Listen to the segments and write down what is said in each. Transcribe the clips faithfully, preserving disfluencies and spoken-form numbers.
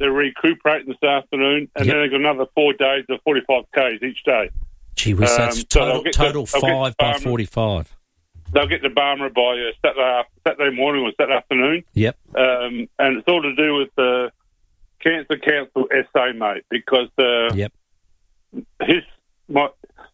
they're recuperating this afternoon, and Yep. then they've got another four days of forty-five kays each day. Gee whiz, that's Um, so total, I'll get total to- I'll get to five by Barmah. forty-five. They'll get to Barmah by uh, Saturday, after, Saturday morning or Saturday afternoon, Yep. um, and it's all to do with the Cancer Council S A, mate, because uh, Yep. his my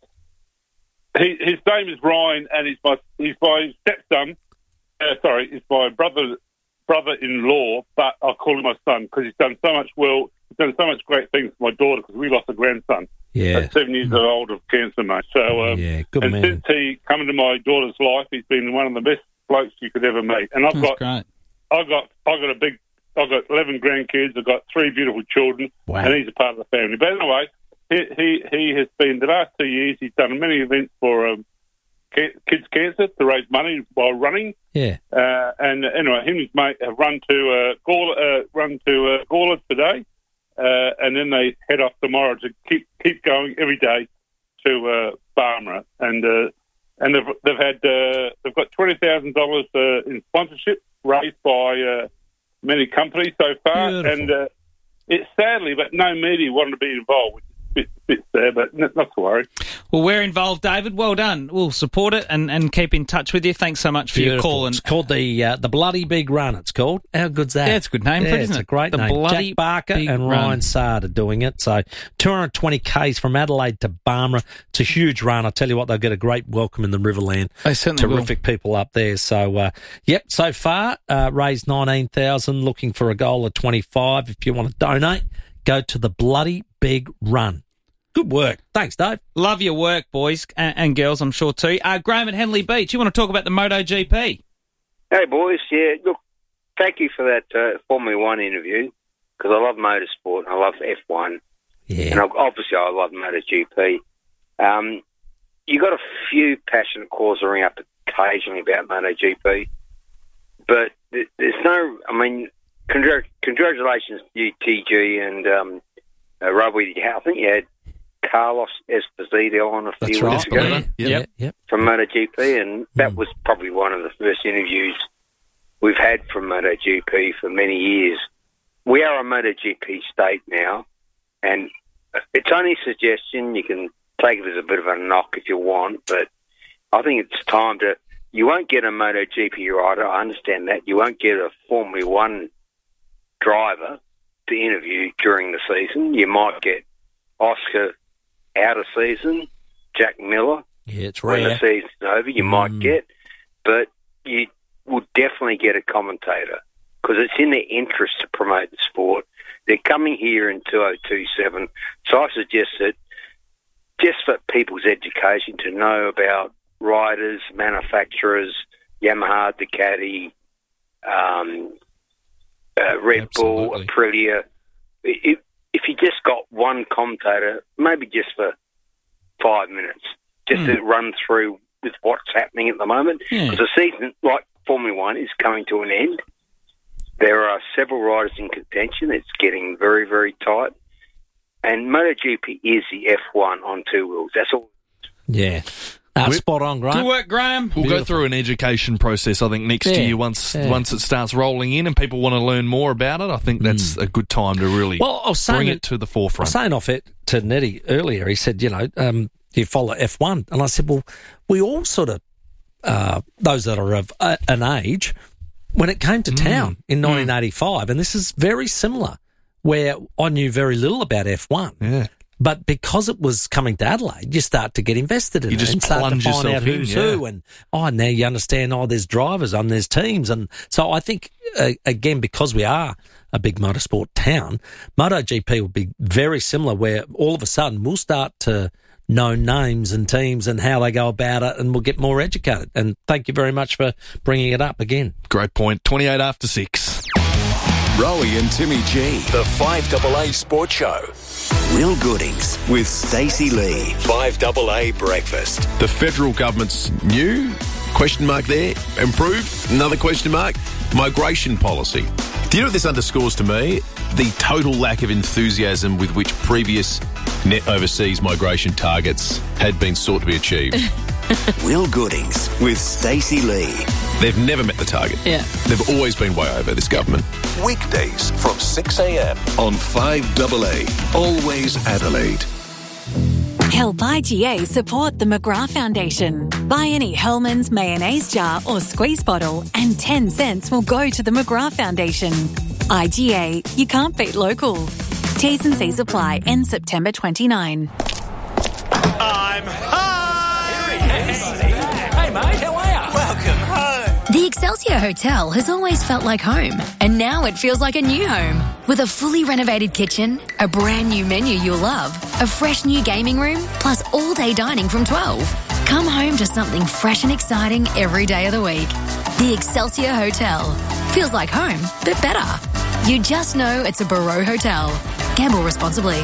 he, his name is Ryan, and he's my he's my stepson. Uh, sorry, he's my brother brother-in-law, but I call him my son because he's done so much well. He's done so much great things for my daughter because we lost a grandson Yeah. at seven years old of cancer, mate. So um, Yeah, good and man. since he come into my daughter's life, he's been one of the best blokes you could ever meet. And I've That's got great. I got I got a big I've got eleven grandkids. I've got three beautiful children, Wow. and he's a part of the family. But anyway, he he, he has been the last two years. He's done many events for um, ca- kids cancer to raise money while running. Yeah. Uh, and uh, anyway, him and his mate have run to uh, Gawler, uh, run to uh, Gawler today, uh, and then they head off tomorrow to keep keep going every day to uh, Barmah, and uh, and they've they've had uh, they've got twenty thousand uh, dollars in sponsorship raised by uh, many companies so far, Beautiful. and uh, it's sadly, but no media wanted to be involved, which is a bit, bit there, but not, not to worry. Well, we're involved, David. Well done. We'll support it and, and keep in touch with you. Thanks so much for your Beautiful. call. And It's called the uh, the Bloody Big Run. It's called. How good's that? Yeah, it's a good name for it, Yeah, isn't it's it? a great The name. Bloody Jack Barker Big and Run. Ryan Sard are doing it. So two hundred twenty kays from Adelaide to Barmah. It's a huge run. I tell you what, they'll get a great welcome in the Riverland. They certainly will. Terrific people up there. So, uh, yep, so far, uh, raised nineteen thousand, looking for a goal of twenty-five. If you want to donate, go to the Bloody Big Run. Good work. Thanks, Dave. Love your work, boys and, and girls, I'm sure too. Uh, Graham at Henley Beach, you want to talk about the MotoGP? Hey, boys. Yeah, look, thank you for that uh, Formula One interview because I love motorsport. I love F one. Yeah. And I, obviously I love MotoGP. Um, you got a few passionate calls that ring up occasionally about MotoGP, but th- there's no, I mean, congr- congratulations to you, T G, and um, uh, Robbie. I think you had Carlos Esposito on a That's few right. weeks ago Yeah, Yep. yep. yep. from MotoGP, and that Mm. was probably one of the first interviews we've had from MotoGP for many years. We are a MotoGP state now, and it's only a suggestion. You can take it as a bit of a knock if you want, but I think it's time to... You won't get a MotoGP rider, I understand that. You won't get a Formula One driver to interview during the season. You might get Oscar out of season, Jack Miller, Yeah, it's when the rare. season's over, you Mm. might get, but you will definitely get a commentator because it's in their interest to promote the sport. They're coming here in two thousand twenty-seven, so I suggest that just for people's education to know about riders, manufacturers, Yamaha, Ducati, um, uh, Red Bull, Absolutely. Aprilia. If, if you just got one commentator, maybe just for five minutes, just to run through with what's happening at the moment, Yeah. because the season, like Formula One, is coming to an end. There are several riders in contention. It's getting very, very tight. And MotoGP is the F one on two wheels. That's all. Yeah. Uh, We're- spot on, Graham. Good work, Graham. We'll Beautiful. go through an education process, I think, next Yeah, year once yeah. once it starts rolling in and people want to learn more about it. I think that's a good time to really Well, I was saying bring it- it to the I was forefront. saying off it to Nettie earlier. He said, you know, um, you follow F one. And I said, well, we all sort of, uh, those that are of uh, an age, when it came to town in nineteen eighty-five, and this is very similar, where I knew very little about F one. Yeah. But because it was coming to Adelaide, you start to get invested in You it just and start to plunge find yourself out in, who's yeah. who. And, oh, now you understand, oh, there's drivers and there's teams. And so I think, uh, again, because we are a big motorsport town, MotoGP will be very similar, where all of a sudden we'll start to know names and teams and how they go about it, and we'll get more educated. And thank you very much for bringing it up again. Great point. twenty-eight after six. Rowie and Timmy G. The five A A Sports Show. Will Goodings with Stacey Lee. five A A Breakfast. The federal government's new, question mark there, improved, another question mark, migration policy. Do you know what this underscores to me? The total lack of enthusiasm with which previous net overseas migration targets had been sought to be achieved. Will Goodings with Stacey Lee. They've never met the target. Yeah. They've always been way over, this government. Weekdays from six a.m. on five double A. Always Adelaide. Help I G A support the McGrath Foundation. Buy any Hellmann's mayonnaise jar or squeeze bottle and ten cents will go to the McGrath Foundation. I G A, you can't beat local. T's and C's apply. End September twenty-ninth. I'm home! Hey, mate, how are you? Welcome home. The Excelsior Hotel has always felt like home, and now it feels like a new home. With a fully renovated kitchen, a brand new menu you'll love, a fresh new gaming room, plus all-day dining from twelve. Come home to something fresh and exciting every day of the week. The Excelsior Hotel. Feels like home, but better. You just know it's a Barreau Hotel. Gamble responsibly.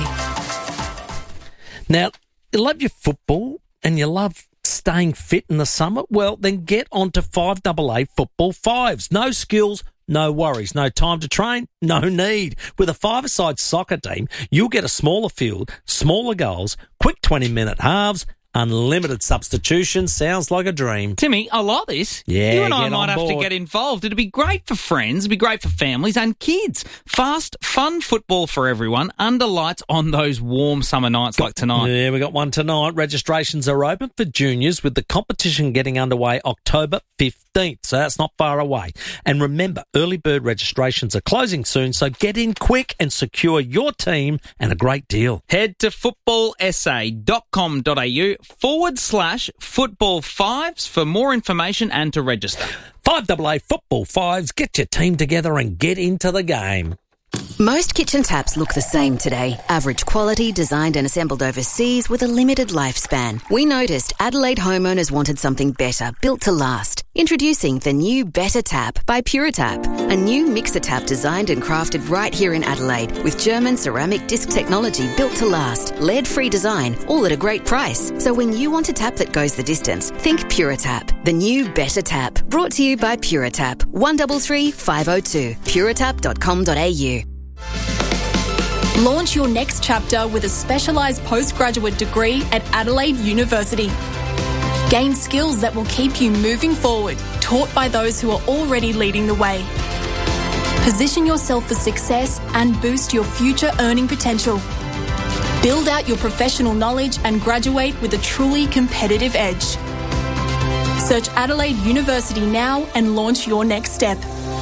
Now, you love your football and you love staying fit in the summer? Well, then get on to five double A Football Fives. No skills, no worries. No time to train, no need. With a five-a-side soccer team, you'll get a smaller field, smaller goals, quick twenty-minute halves, unlimited substitutions. Sounds like a dream. Timmy, I like this. Yeah, you and I get might on have to board. get involved. It'd be great for friends, it'd be great for families and kids. Fast, fun football for everyone under lights on those warm summer nights like tonight. Yeah, we got one tonight. Registrations are open for juniors with the competition getting underway October fifteenth, so that's not far away. And remember, early bird registrations are closing soon, so get in quick and secure your team and a great deal. Head to football s a dot com dot a u forward slash football fives for more information and to register. five double A Football Fives. Get your team together and get into the game. Most kitchen taps look the same today. Average quality, designed and assembled overseas with a limited lifespan. We noticed Adelaide homeowners wanted something better, built to last. Introducing the new Better Tap by PuraTap, a new mixer tap designed and crafted right here in Adelaide with German ceramic disc technology built to last, lead-free design, all at a great price. So when you want a tap that goes the distance, think PuraTap, the new Better Tap. Brought to you by PuraTap, one three three five oh two, puratap dot com dot a u. Launch your next chapter with a specialised postgraduate degree at Adelaide University. Gain skills that will keep you moving forward, taught by those who are already leading the way. Position yourself for success and boost your future earning potential. Build out your professional knowledge and graduate with a truly competitive edge. Search Adelaide University now and launch your next step.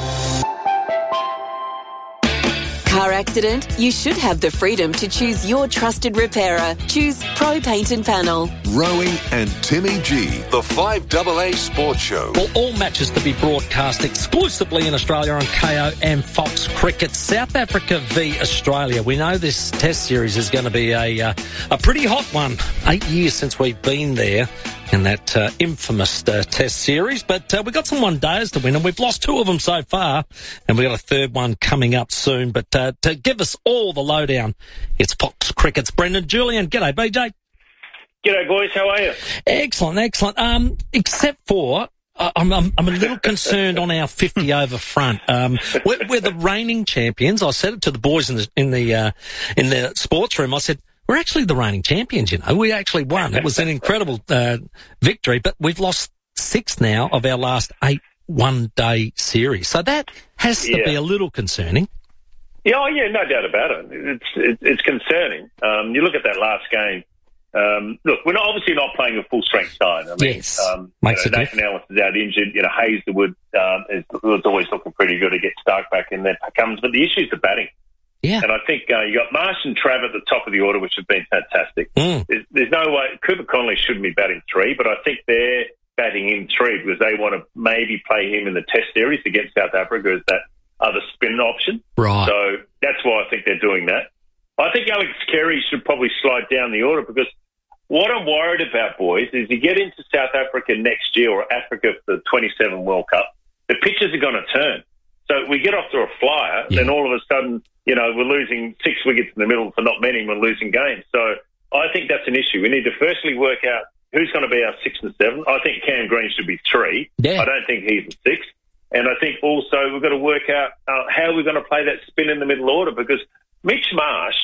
Car accident? You should have the freedom to choose your trusted repairer. Choose Pro Paint and Panel. Rowie and Timmy G, the five double A Sports Show. Well, all matches to be broadcast exclusively in Australia on K O and Fox Cricket. South Africa v Australia. We know this Test series is going to be a uh, a pretty hot one. Eight years since we've been there in that uh, infamous uh, Test series, but uh, we've got some one-dayers to win, and we've lost two of them so far, and we've got a third one coming up soon. But uh, to give us all the lowdown, it's Fox Cricket's Brendan Julian. G'day, B J. G'day, boys. How are you? Excellent, excellent. Um, except for... Uh, I'm, I'm, I'm a little concerned on our fifty over front. Um, we're, we're the reigning champions. I said it to the boys in the in the uh, in the sports room. I said, we're actually the reigning champions, you know. We actually won. It was an incredible uh, victory, but we've lost six now of our last eight one-day series. So that has to Yeah. be a little concerning. Yeah, oh, yeah, no doubt about it. It's it's, it's concerning. Um, you look at that last game. Um, look, we're not, obviously not playing a full-strength side. I mean, Yes. um, Makes you know, a Nathan Ellis is out injured. You know, Hazelwood um, is, is always looking pretty good to get Stark back in there. Comes, but the issue is the batting. Yeah. And I think uh, you got Marsh and Trav at the top of the order, which have been fantastic. Mm. There's, there's no way Cooper Connolly shouldn't be batting three, but I think they're batting in three because they want to maybe play him in the Test series against South Africa as that other spin option. Right. So that's why I think they're doing that. I think Alex Carey should probably slide down the order because what I'm worried about, boys, is you get into South Africa next year or Africa for the twenty-seven World Cup, the pitches are going to turn. So we get off to a flyer, Yeah. then all of a sudden, you know, we're losing six wickets in the middle for not many, we're losing games. So I think that's an issue. We need to firstly work out who's going to be our six and seven. I think Cam Green should be three. Yeah. I don't think he's a six. And I think also we've got to work out uh, how we're going to play that spin in the middle order because Mitch Marsh,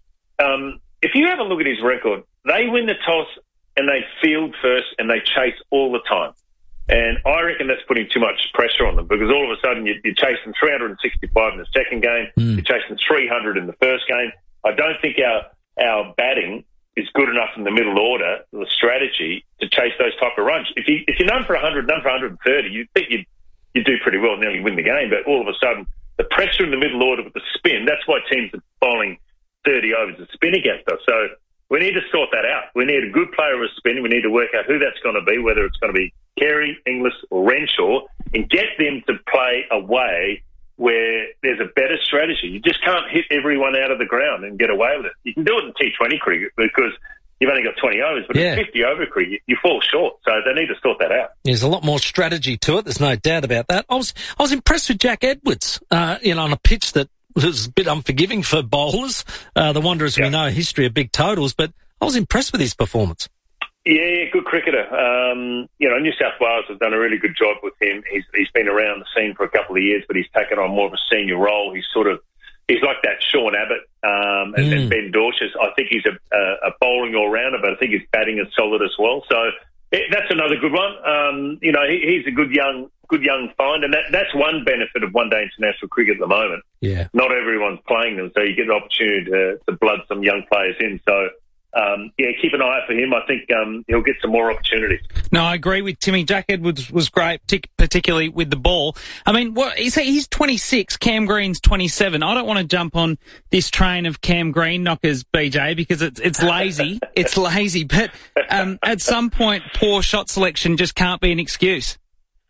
um, if you have a look at his record, they win the toss and they field first and they chase all the time. And I reckon that's putting too much pressure on them because all of a sudden you're, you're chasing three hundred sixty-five in the second game, mm. you're chasing three hundred in the first game. I don't think our our batting is good enough in the middle order, the strategy, to chase those type of runs. If, you, if you're none for one hundred, none for one hundred thirty, you'd think you'd, you'd do pretty well and nearly win the game. But all of a sudden, the pressure in the middle order with the spin, that's why teams are bowling thirty overs of spin against us. So we need to sort that out. We need a good player with spin. We need to work out who that's going to be, whether it's going to be Carey, Inglis or Renshaw, and get them to play a way where there's a better strategy. You just can't hit everyone out of the ground and get away with it. You can do it in T twenty cricket because you've only got twenty overs, but yeah. in fifty over cricket, you fall short. So they need to sort that out. There's a lot more strategy to it. There's no doubt about that. I was I was impressed with Jack Edwards, uh, you know, on a pitch that was a bit unforgiving for bowlers. Uh, the Wanderers, yeah. we know, history of big totals, but I was impressed with his performance. Yeah, good cricketer. Um, you know, New South Wales has done a really good job with him. He's he's been around the scene for a couple of years, but he's taken on more of a senior role. He's sort of he's like that Sean Abbott um, and, mm. and Ben Dorchers. I think he's a, a, a bowling all rounder, but I think his batting is solid as well. So it, that's another good one. Um, you know, he, he's a good young good young find, and that, that's one benefit of one-day international cricket at the moment. Yeah, not everyone's playing them, so you get an opportunity to, to blood some young players in. So. Um, yeah, keep an eye out for him. I think um, he'll get some more opportunities. No, I agree with Timmy. Jack Edwards was great, particularly with the ball. I mean, what, he's, he's twenty-six, Cam Green's twenty-seven. I don't want to jump on this train of Cam Green knockers, B J, because it's it's lazy. It's lazy. But um, at some point, poor shot selection just can't be an excuse.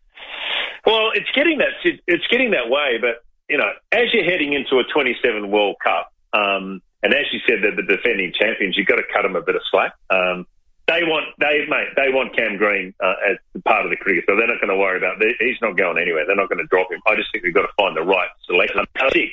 Well, it's getting that it's getting that way. But, you know, as you're heading into a twenty-seven World Cup, um, and as you said, they're the defending champions. You've got to cut them a bit of slack. Um, they want, they mate, they want Cam Green uh, as part of the cricket, so they're not going to worry about it. He's not going anywhere. They're not going to drop him. I just think we've got to find the right selection. Six,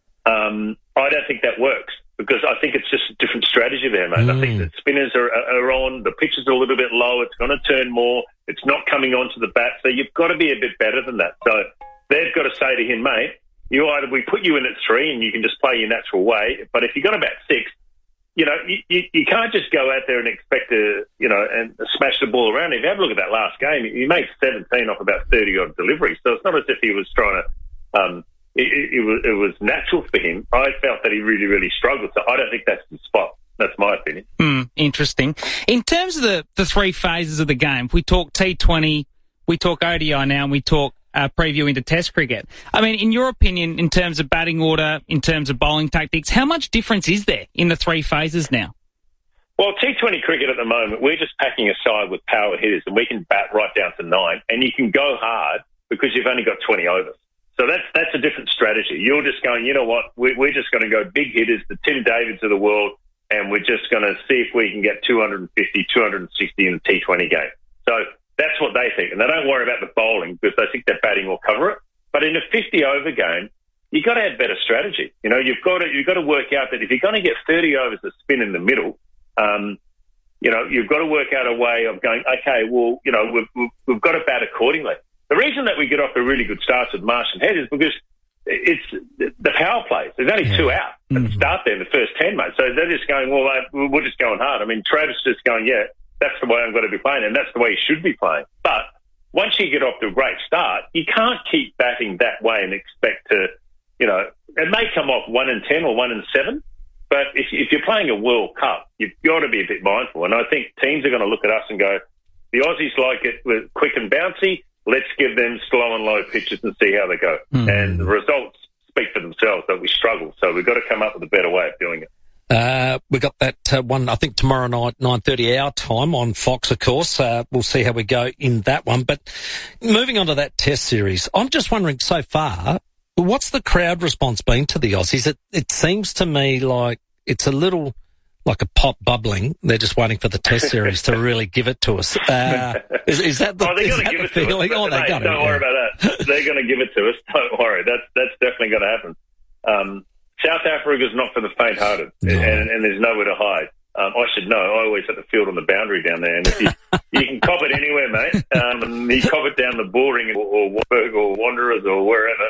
um, I don't think that works because I think it's just a different strategy there, mate. Mm. I think that spinners are, are on, the pitches are a little bit low. It's going to turn more. It's not coming onto the bat, so you've got to be a bit better than that. So they've got to say to him, mate, you either we put you in at three and you can just play your natural way, but if you're going to bat six, you know, you, you, you can't just go out there and expect to, you know, and smash the ball around. If you have a look at that last game, he made seventeen off about thirty odd deliveries. So it's not as if he was trying to, um, it, it, it was it was natural for him. I felt that he really, really struggled. So I don't think that's the spot. That's my opinion. Mm, interesting. In terms of the, the three phases of the game, if we talk T twenty, we talk O D I now, and we talk Uh, preview into Test cricket. I mean, in your opinion, in terms of batting order, in terms of bowling tactics, how much difference is there in the three phases now? Well, T twenty cricket at the moment, we're just packing a side with power hitters and we can bat right down to nine and you can go hard because you've only got twenty overs. So that's that's a different strategy. You're just going, you know what, we're, we're just going to go big hitters, the Tim Davids of the world, and we're just going to see if we can get two hundred fifty, two hundred sixty in the T twenty game. So that's what they think. And they don't worry about the bowling because they think that batting will cover it. But in a fifty over game, you've got to have better strategy. You know, you've got to, you've got to work out that if you're going to get thirty overs of spin in the middle, um, you know, you've got to work out a way of going, okay, well, you know, we've, we've, we've got to bat accordingly. The reason that we get off a really good start with Marsh and Head is because it's the power plays. There's only two out at the start there in the first ten, mate. So they're just going, well, we're just going hard. I mean, Travis just going, yeah, that's the way I'm going to be playing, and that's the way you should be playing. But once you get off to a great start, you can't keep batting that way and expect to, you know, it may come off one in ten or one in seven, but if, if you're playing a World Cup, you've got to be a bit mindful. And I think teams are going to look at us and go, the Aussies like it with quick and bouncy, let's give them slow and low pitches and see how they go. Mm. And the results speak for themselves, that we struggle. So we've got to come up with a better way of doing it. Uh, we got that uh, one, I think, tomorrow night, nine thirty our time on Fox, of course. Uh, we'll see how we go in that one. But moving on to that Test series, I'm just wondering so far, what's the crowd response been to the Aussies? It, it seems to me like it's a little like a pot bubbling. They're just waiting for the Test series to really give it to us. Uh, is, is that the, oh, they're is going to that give the it to feeling? us. Oh, they got Don't it, worry yeah. about that. They're going to give it to us. Don't worry. That's, that's definitely going to happen. Um, South Africa's not for the faint-hearted, no. and, and there's nowhere to hide. Um, I should know. I always have the field on the boundary down there, and if you, you can cop it anywhere, mate. Um, you cop it down the Bullring or, or Warburg or Wanderers or wherever.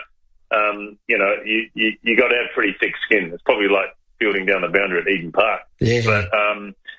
Um, you know, you you, you got to have pretty thick skin. It's probably like fielding down the boundary at Eden Park. Yeah. But um,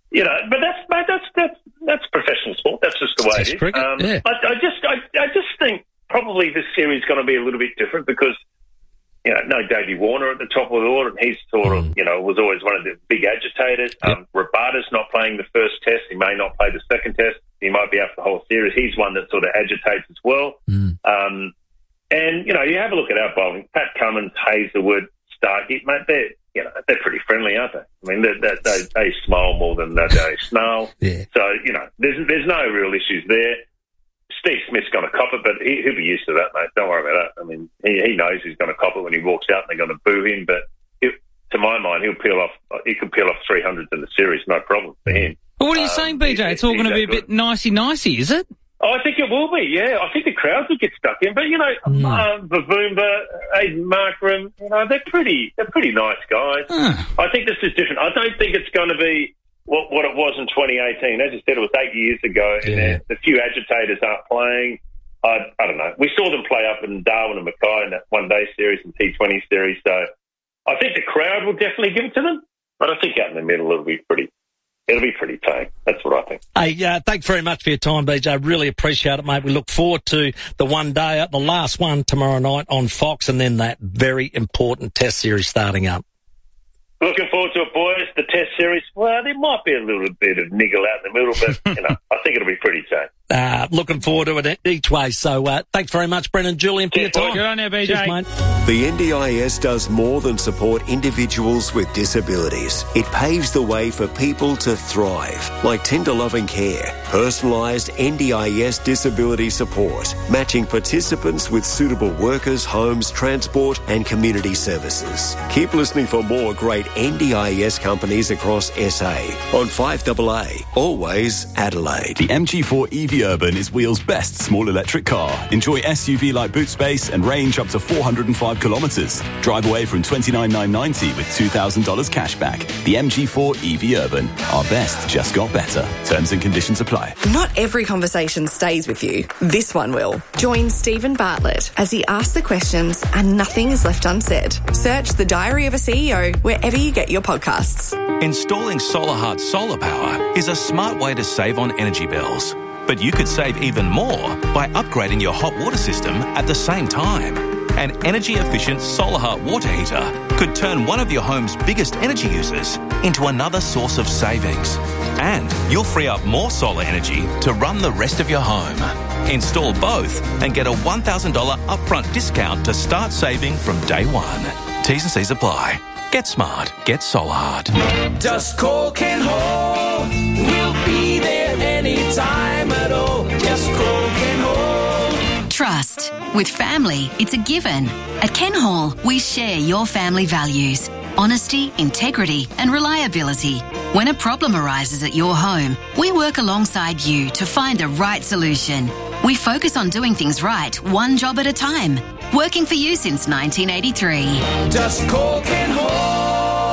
you know, but that's but that's that's that's professional sport. That's just the way Test it is. cricket, Um, yeah. I, I just I, I just think probably this series is going to be a little bit different because, you know, no Davey Warner at the top of the order, and he's sort of, you know, was always one of the big agitators. Um, Rabada's not playing the first test. He may not play the second test. He might be out for the whole series. He's one that sort of agitates as well. Um, and, you know, you have a look at our bowling. Pat Cummins, Hazelwood, Starkey, mate, they're, you know, they're pretty friendly, aren't they? I mean, they, they, they, they smile more than they, they snarl. Yeah. So, you know, there's there's no real issues there. Steve Smith's going to cop it, but he, he'll be used to that, mate. Don't worry about that. I mean, he, he knows he's going to cop it when he walks out and they're going to boo him, but it, to my mind, he'll peel off, he could peel off three hundreds in the series, no problem for him. But what are you Um, saying, B J? he- It's all he's going to be a that bit nicey-nicey, is it? Oh, I think it will be, yeah. I think the crowds will get stuck in. But, you know, Mm. uh, Bavoomba, Aiden Markram, you know, they're pretty they're pretty nice guys. I think this is different. I don't think it's going to be what, what it was in twenty eighteen. As you said, it was eight years ago, and Yeah. the few agitators aren't playing. I, I don't know. We saw them play up in Darwin and Mackay in that one-day series and T twenty series. So I think the crowd will definitely give it to them. But I think out in the middle it'll be pretty It'll be pretty tame. That's what I think. Hey, uh, thanks very much for your time, B J. Really appreciate it, mate. We look forward to the one day, the last one tomorrow night on Fox, and then that very important Test series starting up. Looking forward to it, boys. The Test series, well, there might be a little bit of niggle out in the middle, but, you know, I think it'll be pretty tame. Uh, looking forward to it each way. So uh, thanks very much, Brendan Julian, for your time. Good on you, B J. Cheers, mate. The N D I S does more than support individuals with disabilities. It paves the way for people to thrive, like tender loving care, personalised N D I S disability support, matching participants with suitable workers, homes, transport and community services. Keep listening for more great N D I S companies across S A on five A A, always Adelaide. The M G four E V Urban is Wheel's best small electric car. Enjoy S U V-like boot space and range up to four hundred five kilometres. Drive away from twenty-nine thousand nine hundred ninety with two thousand dollars cash back. The M G four E V Urban. Our best just got better. Terms and conditions apply. Not every conversation stays with you. This one will. Join Stephen Bartlett as he asks the questions and nothing is left unsaid. Search The Diary of a C E O wherever you get your podcasts. Installing SolarHeart solar power is a smart way to save on energy bills. But you could save even more by upgrading your hot water system at the same time. An energy-efficient SolarHeart water heater could turn one of your home's biggest energy users into another source of savings. And you'll free up more solar energy to run the rest of your home. Install both and get a one thousand dollars upfront discount to start saving from day one. T's and C's apply. Get smart. Get SolarHeart. Just call Ken Hall. We'll be there anytime at all. Just call Ken Hall. Trust. With family, it's a given. At Ken Hall, we share your family values. Honesty, integrity and reliability. When a problem arises at your home, we work alongside you to find the right solution. We focus on doing things right, one job at a time. Working for you since nineteen eighty-three. Just call Ken Hall.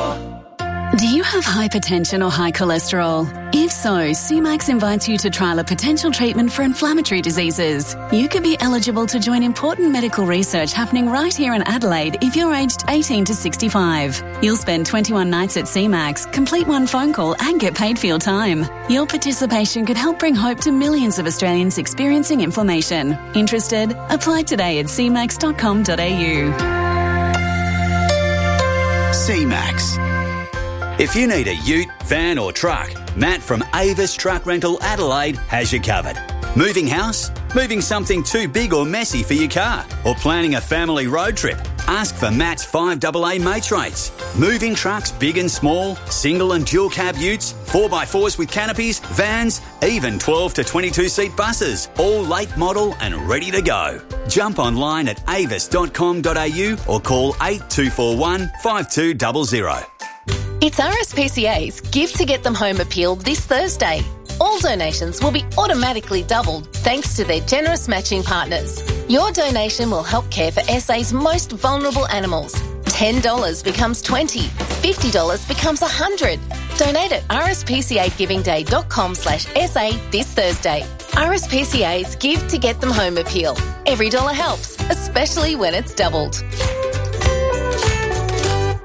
Do you have hypertension or high cholesterol? If so, C MAX invites you to trial a potential treatment for inflammatory diseases. You could be eligible to join important medical research happening right here in Adelaide if you're aged eighteen to sixty-five. You'll spend twenty-one nights at C MAX, complete one phone call and get paid for your time. Your participation could help bring hope to millions of Australians experiencing inflammation. Interested? Apply today at c max dot com dot a u. C MAX. If you need a ute, van or truck, Matt from Avis Truck Rental Adelaide has you covered. Moving house? Moving something too big or messy for your car? Or planning a family road trip? Ask for Matt's five A A mates rates. Moving trucks big and small, single and dual cab utes, four by fours with canopies, vans, even twelve to twenty-two seat buses, all late model and ready to go. Jump online at avis dot com dot a u or call eight two four one, five two zero zero. It's R S P C A's Give to Get Them Home appeal this Thursday. All donations will be automatically doubled thanks to their generous matching partners. Your donation will help care for S A's most vulnerable animals. ten dollars becomes twenty dollars, fifty dollars becomes one hundred dollars. Donate at r s p c a giving day dot com slash s a this Thursday. R S P C A's Give to Get Them Home appeal. Every dollar helps, especially when it's doubled.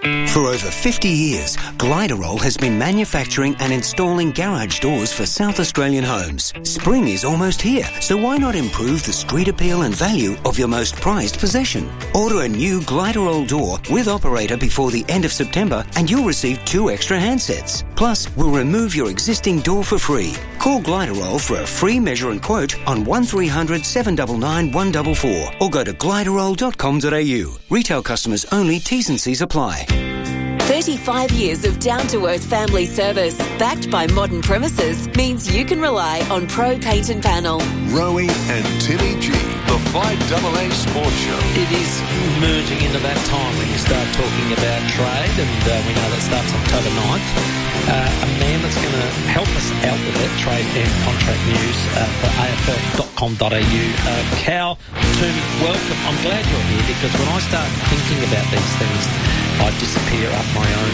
For over fifty years, Gliderol has been manufacturing and installing garage doors for South Australian homes. Spring is almost here, so why not improve the street appeal and value of your most prized possession? Order a new Gliderol door with operator before the end of September and you'll receive two extra handsets. Plus, we'll remove your existing door for free. Call Gliderol for a free measure and quote on one three hundred seven nine nine one four four or go to gliderol dot com dot a u. Retail customers only, T's and C's apply. thirty-five years of down-to-earth family service, backed by modern premises, means you can rely on Pro Paint and Panel. Rowie and Timmy G, the five A A Sports Show. It is merging into that time when you start talking about trade, and uh, we know that starts October ninth. Uh, a man that's going to help us out with that trade and contract news uh, for A F L dot com dot a u. Uh, Cal, Toomey, welcome. I'm glad you're here because when I start thinking about these things, I disappear up my own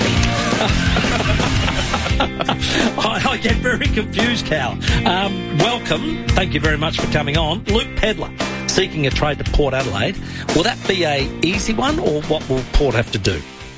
vernacular. I, I get very confused, Cal. Um, welcome. Thank you very much for coming on. Luke Pedlar, seeking a trade to Port Adelaide. Will that be a easy one, or what will Port have to do?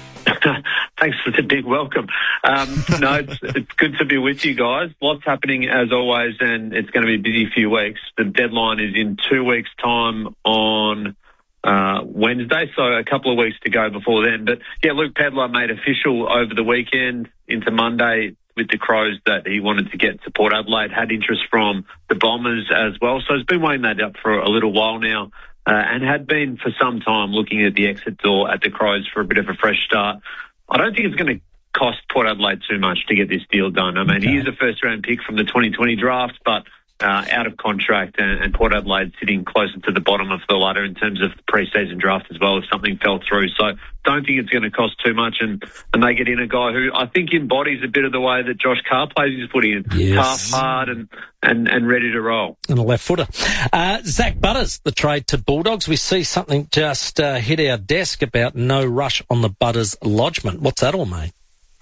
Thanks for the big welcome. Um, no, it's, it's good to be with you guys. Lots happening as always, and it's going to be a busy few weeks. The deadline is in two weeks' time on uh, Wednesday, so a couple of weeks to go before then. But, yeah, Luke Pedlar made official over the weekend into Monday with the Crows that he wanted to get to Port Adelaide, had interest from the Bombers as well. So he's been weighing that up for a little while now. Uh, and had been for some time looking at the exit door at the Crows for a bit of a fresh start. I don't think it's going to cost Port Adelaide too much to get this deal done. I mean, okay. He is a first-round pick from the twenty twenty draft, but uh, out of contract, and, and Port Adelaide sitting closer to the bottom of the ladder in terms of the pre-season draft as well if something fell through. So don't think it's going to cost too much, and, and they get in a guy who I think embodies a bit of the way that Josh Carr plays his footy, in yes. tough, hard, and, and, and ready to roll. And a left footer. Uh, Zach Butters, the trade to Bulldogs. We see something just uh, hit our desk about no rush on the Butters lodgement. What's that all mean?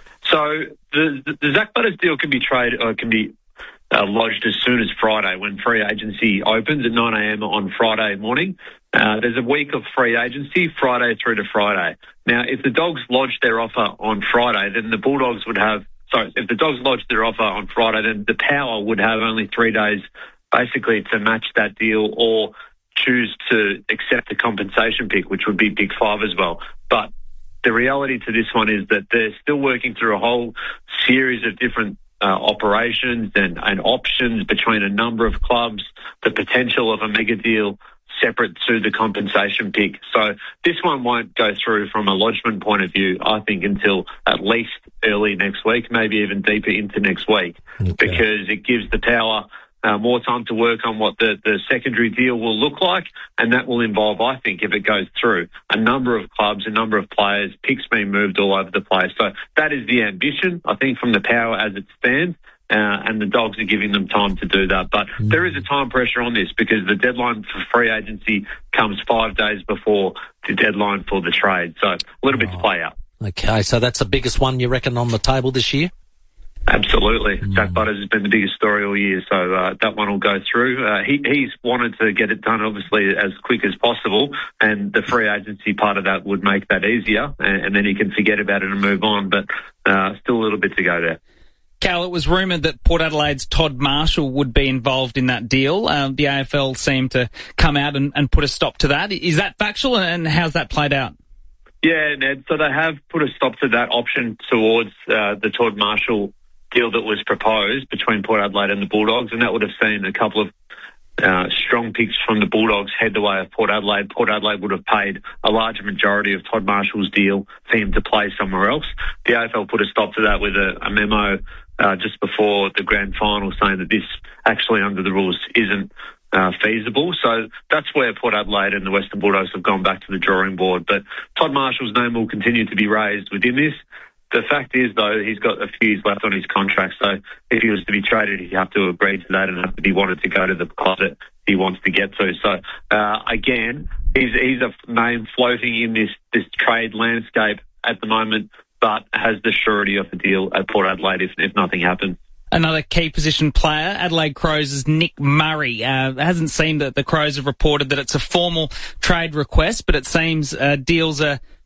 So the, the, the Zach Butters deal can be traded, or can be uh, lodged as soon as Friday when free agency opens at nine a.m. on Friday morning. Uh, there's a week of free agency, Friday through to Friday. Now, if the Dogs lodge their offer on Friday, then the Bulldogs would have, sorry, if the Dogs lodge their offer on Friday, then the Power would have only three days basically to match that deal or choose to accept the compensation pick, which would be pick five as well. But the reality to this one is that they're still working through a whole series of different uh, operations and, and options between a number of clubs, the potential of a mega deal separate to the compensation pick. So this one won't go through from a lodgement point of view, I think, until at least early next week, maybe even deeper into next week, okay. because it gives the Power uh, more time to work on what the, the secondary deal will look like, and that will involve, I think, if it goes through, a number of clubs, a number of players, picks being moved all over the place. So that is the ambition, I think, from the Power as it stands. Uh, and the Dogs are giving them time to do that. But mm. there is a time pressure on this because the deadline for free agency comes five days before the deadline for the trade. So a little oh. bit to play out. Okay, so that's the biggest one you reckon on the table this year? Absolutely. Mm. Zach Butters has been the biggest story all year, so uh, that one will go through. Uh, he, he's wanted to get it done, obviously, as quick as possible, and the free agency part of that would make that easier, and, and then he can forget about it and move on, but uh, still a little bit to go there. Cal, it was rumoured that Port Adelaide's Todd Marshall would be involved in that deal. Um, the A F L seemed to come out and, and put a stop to that. Is that factual, and how's that played out? Yeah, Ned, so they have put a stop to that option towards uh, the Todd Marshall deal that was proposed between Port Adelaide and the Bulldogs, and that would have seen a couple of uh, strong picks from the Bulldogs head the way of Port Adelaide. Port Adelaide would have paid a larger majority of Todd Marshall's deal for him to play somewhere else. The A F L put a stop to that with a, a memo Uh, just before the grand final saying that this actually under the rules isn't uh, feasible. So that's where Port Adelaide and the Western Bulldogs have gone back to the drawing board. But Todd Marshall's name will continue to be raised within this. The fact is, though, he's got a few years left on his contract. So if he was to be traded, he'd have to agree to that and have to be wanted to go to the club that he wants to get to. So, uh, again, he's, he's a name floating in this, this trade landscape at the moment, but has the surety of a deal at Port Adelaide if, if nothing happens. Another key position player, Adelaide Crows' Nick Murray. Uh, it hasn't seemed that the Crows have reported that it's a formal trade request, but it seems uh, deals are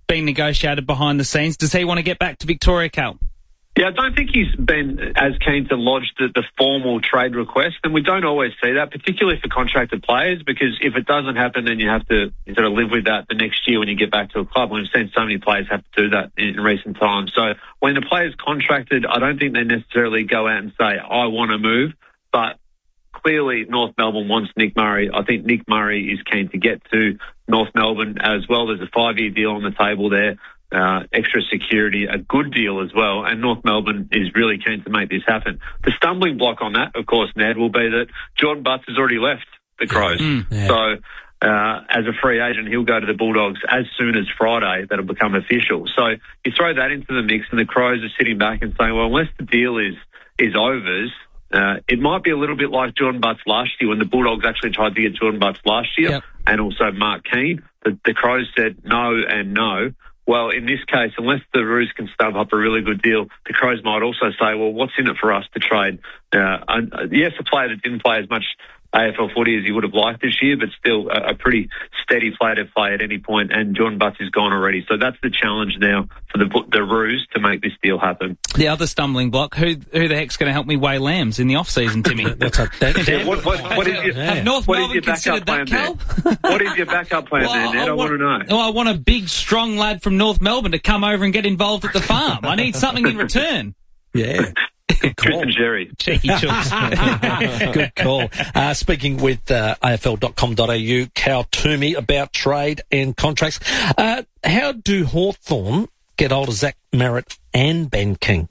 being negotiated behind the scenes. Does he want to get back to Victoria, Cal? Yeah, I don't think he's been as keen to lodge the, the formal trade request, and we don't always see that, particularly for contracted players, because if it doesn't happen, then you have to sort of live with that the next year when you get back to a club. We've seen so many players have to do that in, in recent times. So when the player's contracted, I don't think they necessarily go out and say, I want to move, but clearly North Melbourne wants Nick Murray. I think Nick Murray is keen to get to North Melbourne as well. There's a five-year deal on the table there. Uh, extra security, a good deal as well, and North Melbourne is really keen to make this happen. The stumbling block on that, of course, Ned, will be that Jordan Butts has already left the Crows. Mm, yeah. So uh, as a free agent, he'll go to the Bulldogs as soon as Friday. That'll become official. So you throw that into the mix, and the Crows are sitting back and saying, well, unless the deal is, is overs, uh, it might be a little bit like Jordan Butts last year when the Bulldogs actually tried to get Jordan Butts last year, yep. and also Mark Keane. The, the Crows said no and no. Well, in this case, unless the Roos can stub up a really good deal, the Crows might also say, well, what's in it for us to trade? Uh, and, uh, yes, a player that didn't play as much A F L footy as he would have liked this year, but still a, a pretty steady player to play at any point, and Jordan Butts is gone already. So that's the challenge now for the the Roos to make this deal happen. The other stumbling block, who who the heck's going to help me weigh lambs in the off-season, Timmy? What's up? yeah, what, what, what is your, Have North what Melbourne considered that, Cal? What is your backup plan well, there, Ned? I, I want to know. Well, I want a big, strong lad from North Melbourne to come over and get involved at the farm. I need something in return. Yeah. Good call. Jerry. Cheeky chooks. Good call. Uh, speaking with uh, A F L dot com dot A U, Cal Toomey, about trade and contracts. Uh, how do Hawthorn get hold of Zach Merritt and Ben King?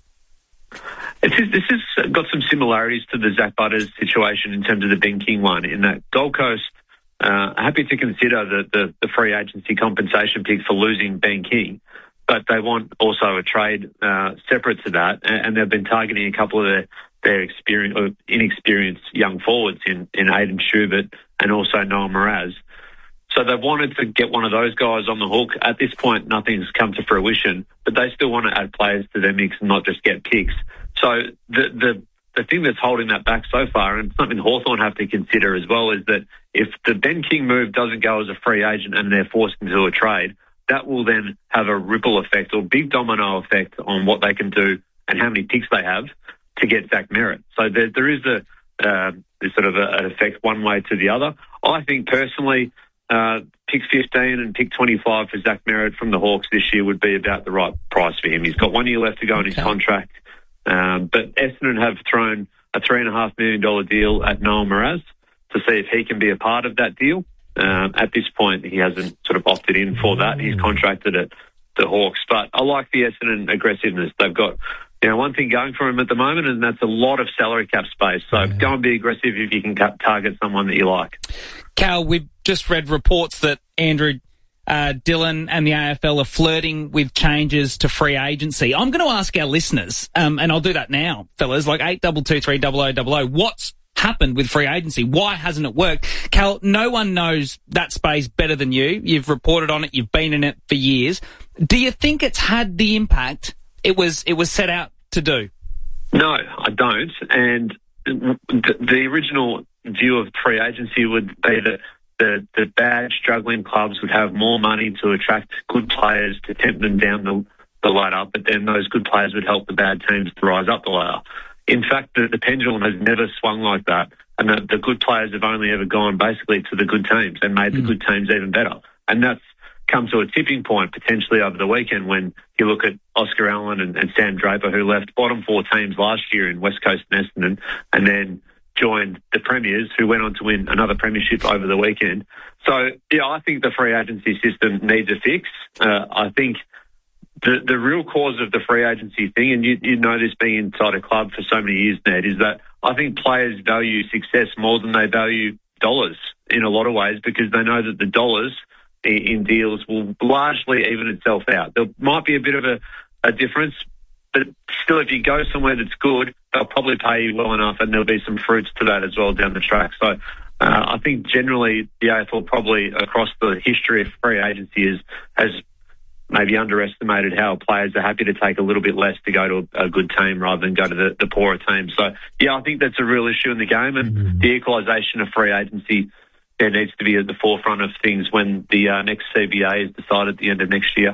It's, this has got some similarities to the Zach Butters situation in terms of the Ben King one, in that Gold Coast uh, are happy to consider the, the, the free agency compensation pick for losing Ben King, but they want also a trade uh, separate to that, and, and they've been targeting a couple of their, their experience, or inexperienced young forwards in, in Aidan Schubert and also Noah Mraz. So they've wanted to get one of those guys on the hook. At this point, nothing's come to fruition, but they still want to add players to their mix and not just get picks. So the the the thing that's holding that back so far, and something Hawthorn have to consider as well, is that if the Ben King move doesn't go as a free agent and they're forced into a trade, that will then have a ripple effect or big domino effect on what they can do and how many picks they have to get Zach Merritt. So there, there is a uh, there's sort of a, an effect one way to the other. I think personally, uh, pick fifteen and pick twenty-five for Zach Merritt from the Hawks this year would be about the right price for him. He's got one year left to go in his contract. Um, but Essendon have thrown a three and a half million dollar deal at Noah Mraz to see if he can be a part of that deal. Um, at this point, he hasn't sort of opted in for that. He's contracted at the Hawks. But I like the Essendon aggressiveness. They've got, you know, one thing going for him at the moment, and that's a lot of salary cap space. So yeah. Go and be aggressive if you can target someone that you like. Cal, we've just read reports that Andrew uh, Dillon and the A F L are flirting with changes to free agency. I'm going to ask our listeners, um, and I'll do that now, fellas, like eight two two three double oh double oh, what's happened with free agency? Why hasn't it worked? Cal, no one knows that space better than you. You've reported on it. You've been in it for years. Do you think it's had the impact it was it was set out to do? No, I don't. And the, the original view of free agency would be that the, the bad, struggling clubs would have more money to attract good players to tempt them down the, the ladder, but then those good players would help the bad teams to rise up the ladder. In fact, the, the pendulum has never swung like that, and the, the good players have only ever gone basically to the good teams and made mm. the good teams even better. And that's come to a tipping point potentially over the weekend when you look at Oscar Allen and, and Sam Draper, who left bottom four teams last year in West Coast and Essendon, and then joined the Premiers, who went on to win another premiership over the weekend. So, yeah, I think the free agency system needs a fix. Uh, I think the the real cause of the free agency thing, and you, you know this being inside a club for so many years, Ned, is that I think players value success more than they value dollars in a lot of ways, because they know that the dollars in, in deals will largely even itself out. There might be a bit of a, a difference, but still, if you go somewhere that's good, they'll probably pay you well enough, and there'll be some fruits to that as well down the track. So uh, I think generally the A F L probably across the history of free agency is, has maybe underestimated how players are happy to take a little bit less to go to a, a good team rather than go to the, the poorer team. So, yeah, I think that's a real issue in the game, and mm-hmm. the equalisation of free agency there needs to be at the forefront of things when the uh, next C B A is decided at the end of next year.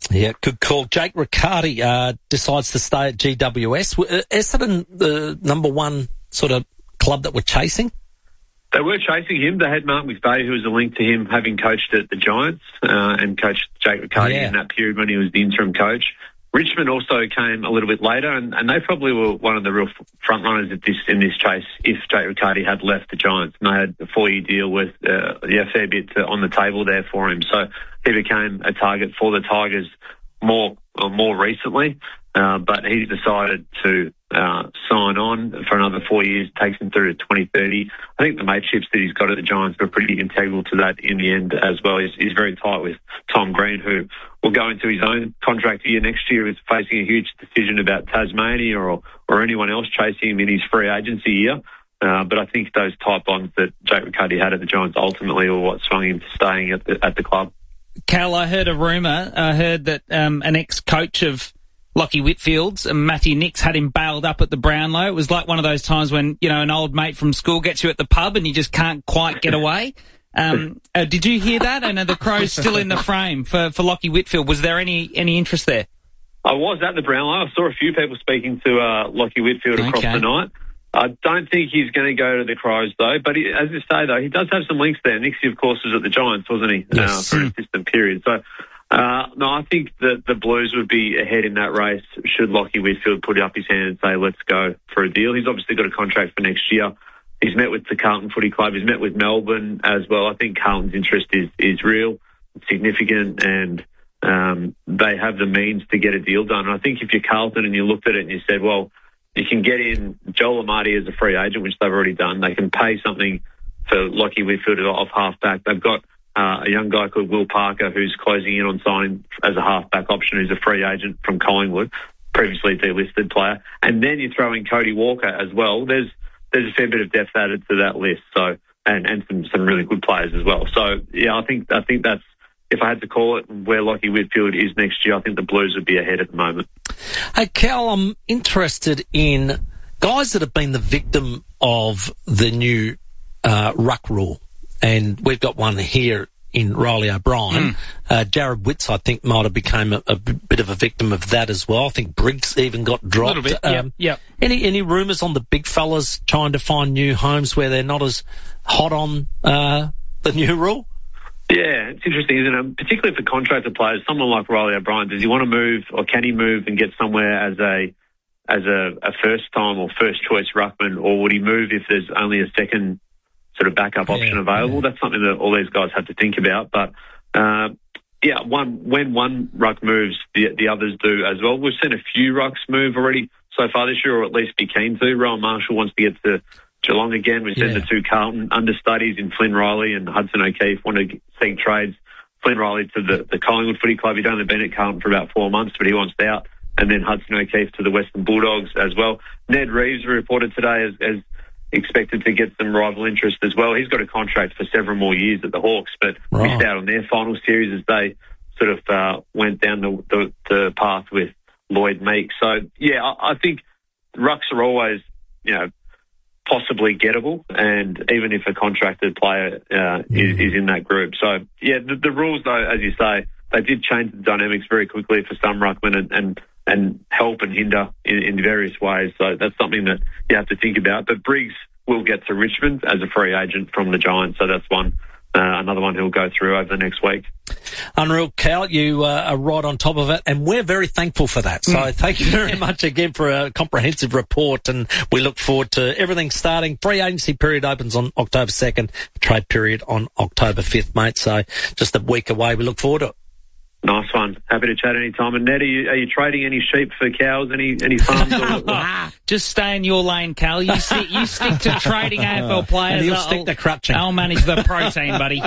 Yeah, good call. Jake Riccardi uh, decides to stay at G W S. Uh, Essendon, the number one sort of club that we're chasing? They were chasing him. They had Mark McVeigh, who was a link to him having coached at the Giants uh, and coached Jake Riccardi Yeah. in that period when he was the interim coach. Richmond also came a little bit later, and, and they probably were one of the real front runners at this in this chase if Jake Riccardi had left the Giants. And they had a four-year deal with uh, yeah, a fair bit uh, on the table there for him. So he became a target for the Tigers more uh, more recently, uh, but he decided to uh, sign on for another four years, takes him through to twenty thirty. I think the mateships that he's got at the Giants were pretty integral to that in the end as well. He's, he's very tight with Tom Green, who will go into his own contract year next year, is facing a huge decision about Tasmania or, or anyone else chasing him in his free agency year. Uh, but I think those tight bonds that Jake Riccardi had at the Giants ultimately were what swung him to staying at the, at the club. Cal, I heard a rumour. I heard that um, an ex-coach of Lockie Whitfield's, uh, Matthew Nix, had him bailed up at the Brownlow. It was like one of those times when, you know, an old mate from school gets you at the pub and you just can't quite get away. Um, uh, did you hear that? And are the Crows still in the frame for, for Lockie Whitfield? Was there any, any interest there? I was at the Brownlow. I saw a few people speaking to uh, Lockie Whitfield across Okay. the night. I don't think he's going to go to the Crows, though. But he, as you say, though, he does have some links there. Nixie, of course, was at the Giants, wasn't he, Yes. uh, for a distant period. So, uh, no, I think that the Blues would be ahead in that race should Lockie Whitfield put up his hand and say, let's go for a deal. He's obviously got a contract for next year. He's met with the Carlton Footy Club. He's met with Melbourne as well. I think Carlton's interest is, is real, significant, and um, they have the means to get a deal done. And I think if you're Carlton and you looked at it and you said, well, you can get in Joel Amati as a free agent, which they've already done. They can pay something for Lockie Whitfield off half-back. They've got uh, a young guy called Will Parker who's closing in on signing as a half-back option, who's a free agent from Collingwood, previously delisted player. And then you throw in Cody Walker as well. There's there's a fair bit of depth added to that list. So and, and some, some really good players as well. So, yeah, I think I think that's, if I had to call it where Lockie Whitfield is next year, I think the Blues would be ahead at the moment. Hey, Cal, I'm interested in guys that have been the victim of the new uh, ruck rule. And we've got one here in Riley O'Brien. Mm. Uh, Jared Witts, I think, might have become a, a bit of a victim of that as well. I think Briggs even got dropped. A little bit, um, yeah. Yep. Any any rumours on the big fellas trying to find new homes where they're not as hot on uh, the new rule? Yeah, it's interesting, isn't it? Particularly for contractor players, someone like Riley O'Brien, does he want to move or can he move and get somewhere as a as a, a first time or first choice ruckman, or would he move if there's only a second sort of backup option yeah, available? Yeah. That's something that all these guys have to think about. But uh, yeah, one when one ruck moves, the the others do as well. We've seen a few rucks move already so far this year, or at least be keen to. Rowan Marshall wants to get to Geelong again. We sent Yeah. the two Carlton understudies in Flynn Riley and Hudson O'Keefe want to seek trades. Flynn Riley to the, the Collingwood Footy Club. He'd only been at Carlton for about four months, but he wants out. And then Hudson O'Keefe to the Western Bulldogs as well. Ned Reeves reported today as, as expected to get some rival interest as well. He's got a contract for several more years at the Hawks, but Right. missed out on their final series as they sort of uh, went down the, the, the path with Lloyd Meek. So, yeah, I, I think rucks are always, you know, possibly gettable, and even if a contracted player uh, is, is in that group. So, yeah, the, the rules, though, as you say, they did change the dynamics very quickly for some ruckmen and, and, and help and hinder in, in various ways. So that's something that you have to think about. But Briggs will get to Richmond as a free agent from the Giants, so that's one. Uh, another one he'll go through over the next week. Unreal, Cal. You uh, are right on top of it, and we're very thankful for that. So mm. thank you very much again for a comprehensive report, and we look forward to everything starting. Free agency period opens on October second, trade period on October fifth, mate. So just a week away. We look forward to it. Nice one. Happy to chat any time. And Ned, are you, are you trading any sheep for cows? Any any farms? Or, Just stay in your lane, Cal. You stick, you stick to trading A F L players. And he'll I'll, stick to crutching. I'll manage the protein, buddy.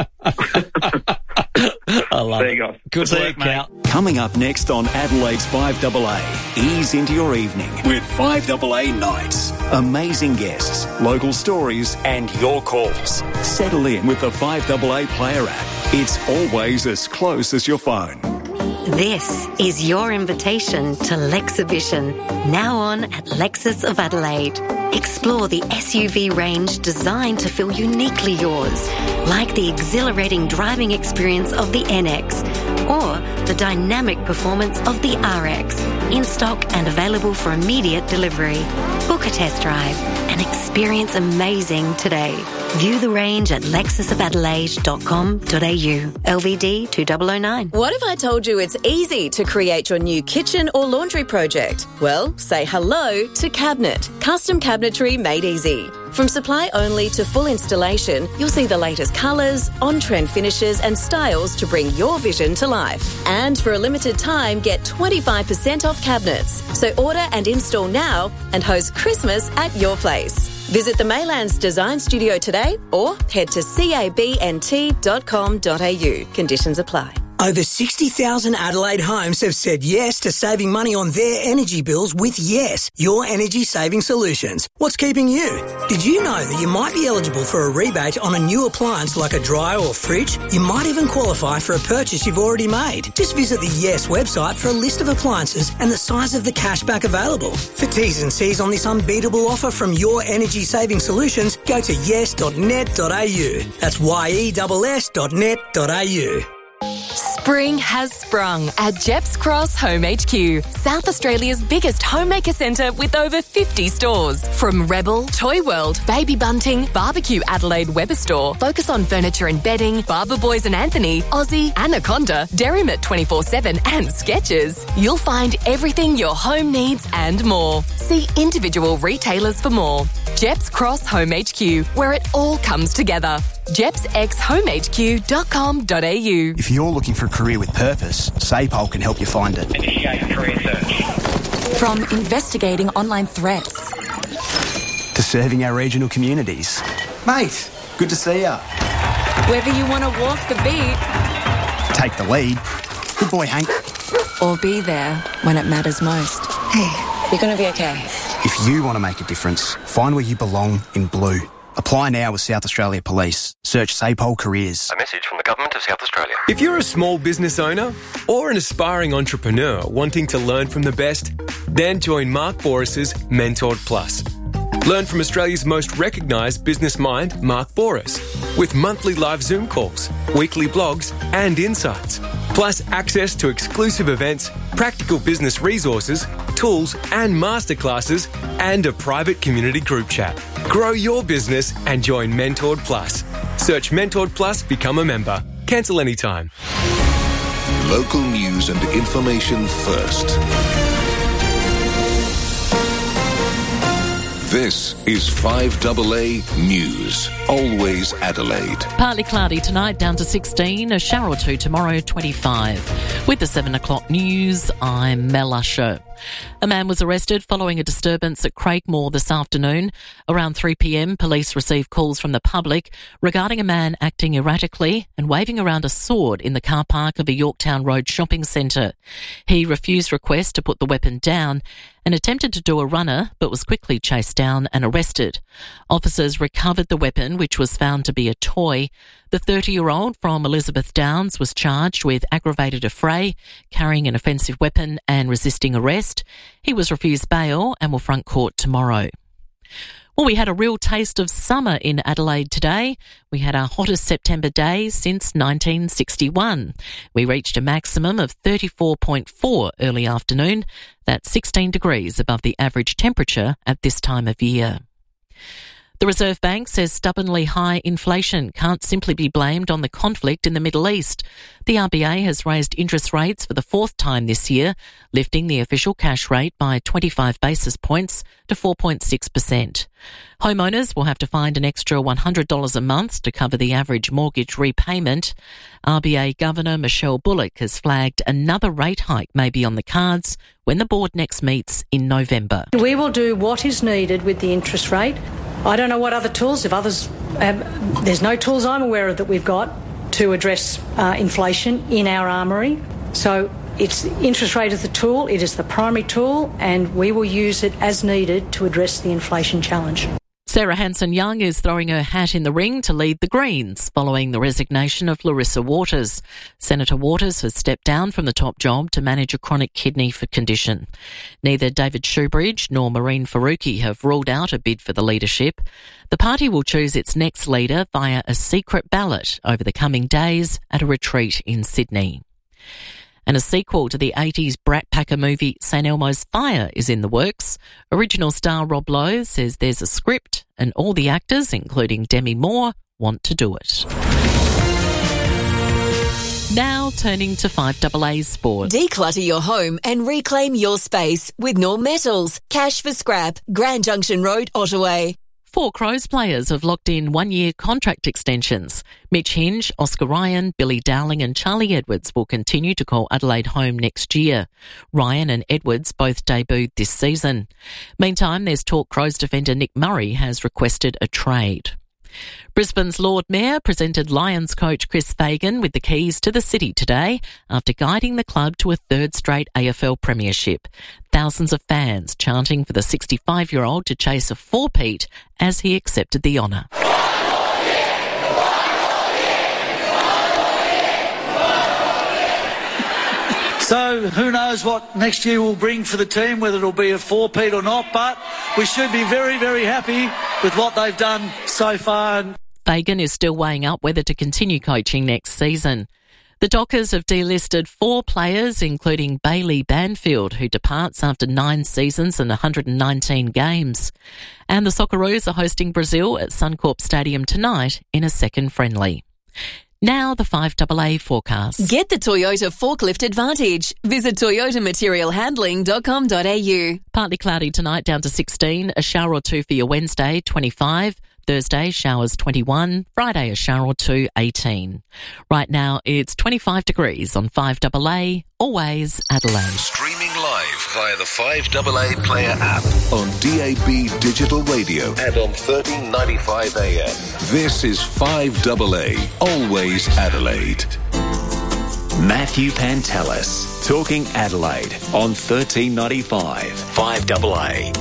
I love there it. you go. Good See work, you, mate. Cal. Coming up next on Adelaide's five A A, ease into your evening with five A A Nights. Amazing guests, local stories and your calls. Settle in with the five A A Player app. It's always as close as your phone. This is your invitation to Lexibition, now on at Lexus of Adelaide. Explore the S U V range designed to feel uniquely yours, like the exhilarating driving experience of the N X or the dynamic performance of the R X, in stock and available for immediate delivery. Book a test drive and experience amazing today. View the range at lexus of adelaide dot com dot a u. L V D two thousand nine. What if I told you it's easy to create your new kitchen or laundry project? Well, say hello to Cabinet. Custom cabinetry made easy. From supply only to full installation, you'll see the latest colours, on-trend finishes and styles to bring your vision to life. And for a limited time, get twenty-five percent off cabinets. So order and install now and host Christmas at your place. Visit the Maylands Design Studio today or head to cabnt dot com dot a u. Conditions apply. Over sixty thousand Adelaide homes have said yes to saving money on their energy bills with Yes, your energy saving solutions. What's keeping you? Did you know that you might be eligible for a rebate on a new appliance like a dryer or fridge? You might even qualify for a purchase you've already made. Just visit the Yes website for a list of appliances and the size of the cashback available. For T's and C's on this unbeatable offer from your energy saving solutions, go to yes dot net dot a u. That's Y E S S dot net dot a u. Spring has sprung at Jeps Cross Home H Q, South Australia's biggest homemaker centre with over fifty stores. From Rebel, Toy World, Baby Bunting, Barbecue Adelaide Weber Store, Focus on Furniture and Bedding, Barber Boys and Anthony, Aussie, Anaconda, Derrimut twenty-four seven and Skechers. You'll find everything your home needs and more. See individual retailers for more. Jeps Cross Home H Q, where it all comes together. jeps x home h q dot com dot a u. If you're looking for a career with purpose, SAPOL can help you find it. Initiate career search. From investigating online threats to serving our regional communities. Mate, good to see ya. Whether you want to walk the beat, take the lead. Good boy, Hank. Or be there when it matters most. Hey, you're going to be okay. If you want to make a difference, find where you belong in blue. Apply now with South Australia Police. Search SAPOL Careers. A message from the Government of South Australia. If you're a small business owner or an aspiring entrepreneur wanting to learn from the best, then join Mark Boris's Mentored Plus. Learn from Australia's most recognised business mind, Mark Boris, with monthly live Zoom calls, weekly blogs and insights, plus access to exclusive events, practical business resources, tools and masterclasses, and a private community group chat. Grow your business and join Mentored Plus. Search Mentored Plus, become a member. Cancel anytime. Local news and information first. This is five A A News. Always Adelaide. Partly cloudy tonight, down to sixteen. A shower or two tomorrow, twenty-five. With the seven o'clock news, I'm Mel Usher. A man was arrested following a disturbance at Craigmore this afternoon. Around three p.m, police received calls from the public regarding a man acting erratically and waving around a sword in the car park of a Yorktown Road shopping centre. He refused requests to put the weapon down and attempted to do a runner but was quickly chased down and arrested. Officers recovered the weapon, which was found to be a toy. The thirty-year-old from Elizabeth Downs was charged with aggravated affray, carrying an offensive weapon and resisting arrest. He was refused bail and will front court tomorrow. Well, we had a real taste of summer in Adelaide today. We had our hottest September day since nineteen sixty-one. We reached a maximum of thirty-four point four early afternoon. That's sixteen degrees above the average temperature at this time of year. The Reserve Bank says stubbornly high inflation can't simply be blamed on the conflict in the Middle East. The R B A has raised interest rates for the fourth time this year, lifting the official cash rate by twenty-five basis points to four point six percent. Homeowners will have to find an extra one hundred dollars a month to cover the average mortgage repayment. R B A Governor Michelle Bullock has flagged another rate hike may be on the cards when the board next meets in November. We will do what is needed with the interest rate. I don't know what other tools, if others have, there's no tools I'm aware of that we've got to address uh, inflation in our armoury. So it's interest rate is the tool, it is the primary tool, and we will use it as needed to address the inflation challenge. Sarah Hanson-Young is throwing her hat in the ring to lead the Greens following the resignation of Larissa Waters. Senator Waters has stepped down from the top job to manage a chronic kidney condition. Neither David Shoebridge nor Maureen Faruqi have ruled out a bid for the leadership. The party will choose its next leader via a secret ballot over the coming days at a retreat in Sydney. And a sequel to the eighties Brat Packer movie Saint Elmo's Fire is in the works. Original star Rob Lowe says there's a script and all the actors, including Demi Moore, want to do it. Now turning to five A A Sport. Declutter your home and reclaim your space with Norm Metals. Cash for scrap. Grand Junction Road, Ottaway. Four Crows players have locked in one-year contract extensions. Mitch Hinge, Oscar Ryan, Billy Dowling and Charlie Edwards will continue to call Adelaide home next year. Ryan and Edwards both debuted this season. Meantime, there's talk Crows defender Nick Murray has requested a trade. Brisbane's Lord Mayor presented Lions coach Chris Fagan with the keys to the city today after guiding the club to a third straight A F L premiership. Thousands of fans chanting for the sixty-five-year-old to chase a four-peat as he accepted the honour. So who knows what next year will bring for the team, whether it'll be a four-peat or not, but we should be very, very happy with what they've done so far. Fagan is still weighing up whether to continue coaching next season. The Dockers have delisted four players, including Bailey Banfield, who departs after nine seasons and one hundred nineteen games. And the Socceroos are hosting Brazil at Suncorp Stadium tonight in a second friendly. Now the five A A forecast. Get the Toyota Forklift Advantage. Visit toyota material handling dot com dot a u. Partly cloudy tonight, down to sixteen. A shower or two for your Wednesday, twenty-five. Thursday, showers twenty-one. Friday, a shower or two, eighteen. Right now, it's twenty-five degrees on five A A, always Adelaide. Streaming live via the five A A Player app on D A B Digital Radio and on thirteen ninety-five A M. This is five A A, always Adelaide. Matthew Pantelis, talking Adelaide on thirteen ninety-five, five A A.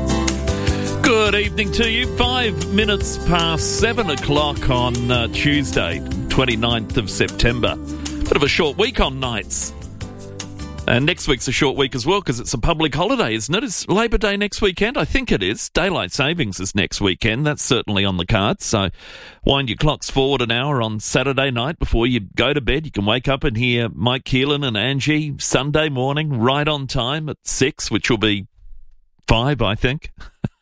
Good evening to you. Five minutes past seven o'clock on uh, Tuesday, twenty-ninth of September. Bit of a short week on nights. And next week's a short week as well because it's a public holiday, isn't it? It's Labor Day next weekend? I think it is. Daylight savings is next weekend. That's certainly on the cards. So wind your clocks forward an hour on Saturday night before you go to bed. You can wake up and hear Mike Keelan and Angie Sunday morning right on time at six, which will be five, I think.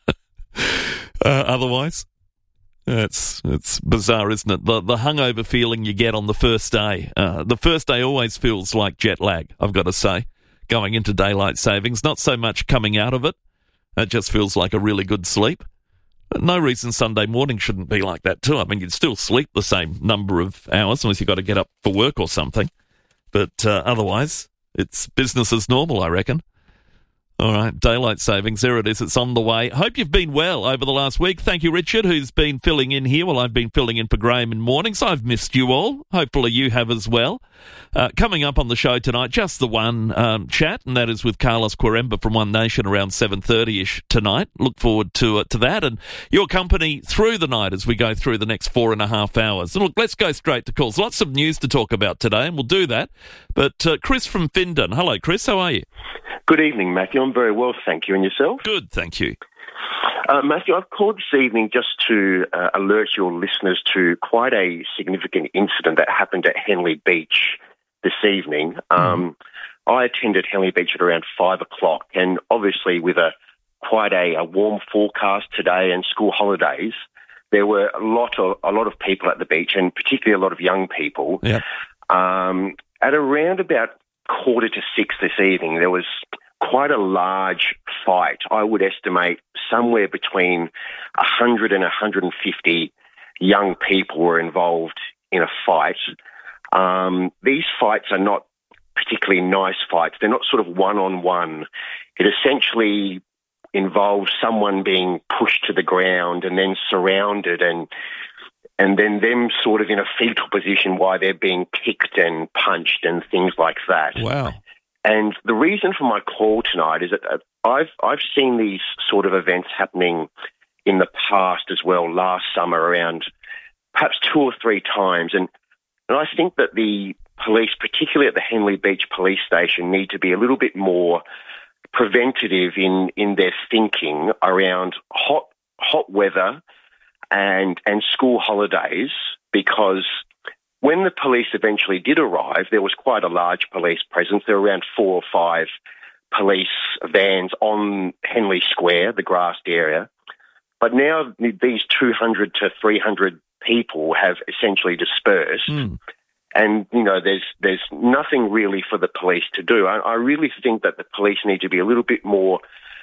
Uh, otherwise, it's it's bizarre, isn't it? The the hungover feeling you get on the first day. Uh, the first day always feels like jet lag, I've got to say, going into daylight savings. Not so much coming out of it. It just feels like a really good sleep. But no reason Sunday morning shouldn't be like that too. I mean, you'd still sleep the same number of hours unless you've got to get up for work or something. But uh, otherwise, it's business as normal, I reckon. All right, daylight savings, there it is, it's on the way. Hope you've been well over the last week. Thank you, Richard, who's been filling in here. Well, I've been filling in for Graham in mornings. I've missed you all. Hopefully you have as well. Uh, coming up on the show tonight, just the one um, chat, and that is with Carlos Quaremba from One Nation around seven thirty-ish tonight. Look forward to uh, to that and your company through the night as we go through the next four and a half hours. And look, let's go straight to calls. Lots of news to talk about today, and we'll do that. But uh, Chris from Findon. Hello, Chris. How are you? Good evening, Matthew. I'm very well, thank you. And yourself? Good, thank you. Uh, Matthew, I've called this evening just to uh, alert your listeners to quite a significant incident that happened at Henley Beach this evening. Um, mm. I attended Henley Beach at around five o'clock, and obviously with a quite a, a warm forecast today and school holidays, there were a lot of a lot of people at the beach, and particularly a lot of young people. Yeah. Um, at around about quarter to six this evening, there was quite a large fight. I would estimate somewhere between one hundred and one hundred fifty young people were involved in a fight. Um, these fights are not particularly nice fights. They're not sort of one-on-one. It essentially involves someone being pushed to the ground and then surrounded and and then them sort of in a fetal position while they're being kicked and punched and things like that. Wow. And the reason for my call tonight is that I've I've seen these sort of events happening in the past as well, last summer around perhaps two or three times. And, and I think that the police, particularly at the Henley Beach Police Station, need to be a little bit more preventative in, in their thinking around hot hot weather and and school holidays, because when the police eventually did arrive, there was quite a large police presence. There were around four or five police vans on Henley Square, the grassed area. But now these two hundred to three hundred people have essentially dispersed. Mm. And, you know, there's there's nothing really for the police to do. I, I really think that the police need to be a little bit more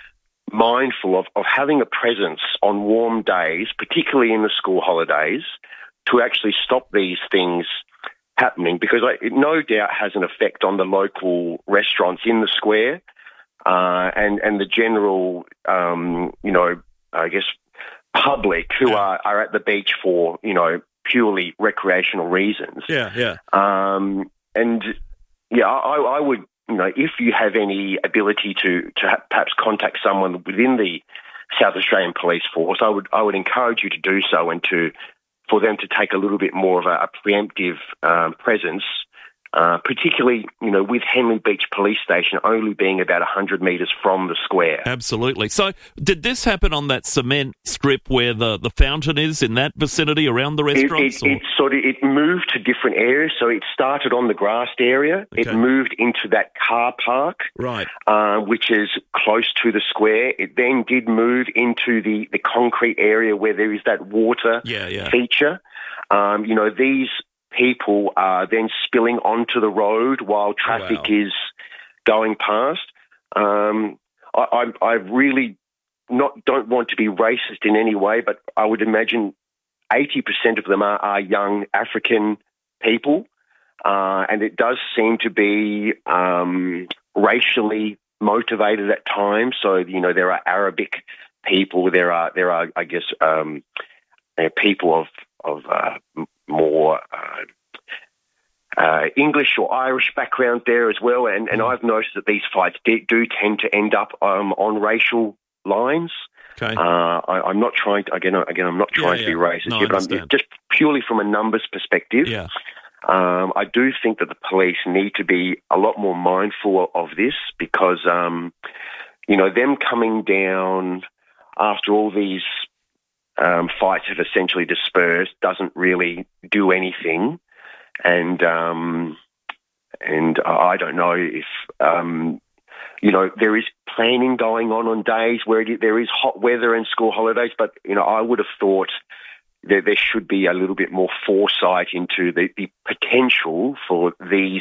mindful of, of having a presence on warm days, particularly in the school holidays, to actually stop these things happening, because I, it no doubt has an effect on the local restaurants in the square uh, and, and the general, um, you know, I guess, public who are, are at the beach for, you know, purely recreational reasons. Yeah, yeah. Um, and, yeah, I, I would, you know, if you have any ability to, to ha- perhaps contact someone within the South Australian Police Force, I would I would encourage you to do so, and to for them to take a little bit more of a, a preemptive um, presence, uh, particularly, you know, with Henley Beach Police Station only being about one hundred metres from the square. Absolutely. So did this happen on that cement strip where the, the fountain is, in that vicinity around the restaurants? It, it, it sort of it moved to different areas. So it started on the grassed area. Okay. It moved into that car park, right, uh, which is close to the square. It then did move into the, the concrete area where there is that water yeah, yeah. feature. Um, you know, these people are then spilling onto the road while traffic wow. is going past. Um, I, I, I really not don't want to be racist in any way, but I would imagine eighty percent of them are, are young African people, uh, and it does seem to be um, racially motivated at times. So, you know, there are Arabic people, there are there are I guess um, people of of uh, more uh, uh, English or Irish background there as well. And, and I've noticed that these fights do, do tend to end up um, on racial lines. Okay. Uh, I, I'm not trying to, again, again, I'm not trying yeah, to be yeah. racist No, here, I but I'm, understand. just purely from a numbers perspective. Yeah. Um, I do think that the police need to be a lot more mindful of this, because, um, you know, them coming down after all these Um, fights have essentially dispersed doesn't really do anything, and um, and I don't know if um, you know, there is planning going on on days where it, there is hot weather and school holidays, but you know, I would have thought that there should be a little bit more foresight into the, the potential for these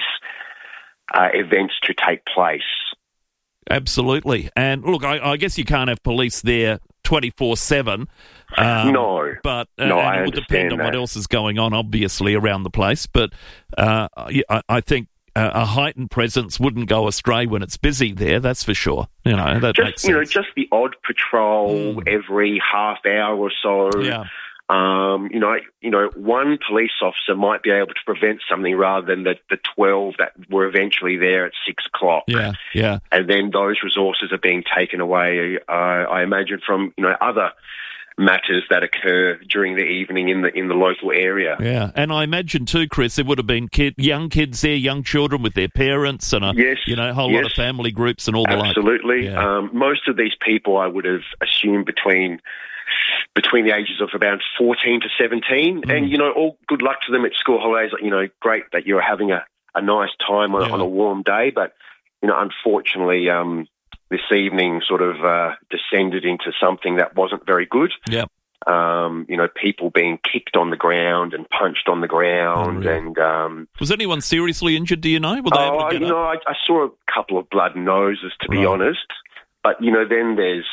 uh, events to take place. Absolutely. And look, I, I guess you can't have police there twenty-four seven. Um, no. But uh, no, and I it would depend on that. what else is going on, obviously, around the place. But uh, I, I think uh, a heightened presence wouldn't go astray when it's busy there, that's for sure. You know, that just, makes sense. You know, just the odd patrol Mm. every half hour or so. Yeah. Um, you know, you know, one police officer might be able to prevent something rather than the, the twelve that were eventually there at six o'clock. Yeah, yeah. And then those resources are being taken away, uh, I imagine, from, you know, other matters that occur during the evening in the in the local area. Yeah, and I imagine too, Chris, there would have been kid, young kids there, young children with their parents, and a yes, you know a whole yes. lot of family groups and all the like. Absolutely. Yeah. Um, most of these people, I would have assumed between between the ages of about fourteen to seventeen, Mm. and you know, all good luck to them at school holidays. You know, great that you're having a, a nice time on, Yeah. on a warm day, but you know, unfortunately, um, this evening sort of uh, descended into something that wasn't very good. Yep. Um, you know, people being kicked on the ground and punched on the ground, Unreal. and um, Was anyone seriously injured? Do you know? Were they oh, able to I- get you up? know, I, I saw a couple of blood noses, to be Right. honest. But you know, then there's,